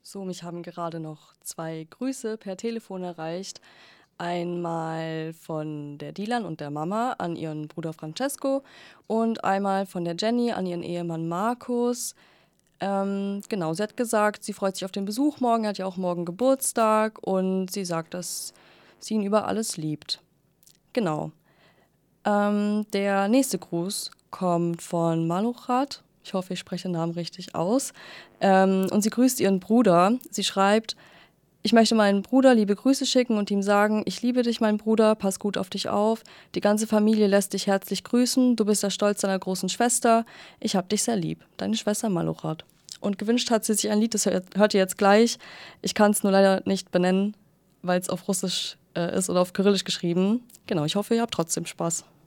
So, mich haben gerade noch 2 Grüße per Telefon erreicht. Einmal von der Dilan und der Mama an ihren Bruder Francesco und einmal von der Jenny an ihren Ehemann Markus. Genau, sie hat gesagt, sie freut sich auf den Besuch morgen, er hat ja auch morgen Geburtstag und sie sagt, dass sie ihn über alles liebt. Genau. Der nächste Gruß kommt von Maluchat. Ich hoffe, ich spreche den Namen richtig aus. Und sie grüßt ihren Bruder. Sie schreibt: Ich möchte meinem Bruder liebe Grüße schicken und ihm sagen, ich liebe dich, mein Bruder, pass gut auf dich auf. Die ganze Familie lässt dich herzlich grüßen. Du bist der Stolz deiner großen Schwester. Ich hab dich sehr lieb. Deine Schwester Maluchat. Und gewünscht hat sie sich ein Lied, das hört ihr jetzt gleich. Ich kann es nur leider nicht benennen, weil es auf Russisch ist oder auf Kyrillisch geschrieben. Genau, ich hoffe, ihr habt trotzdem Spaß.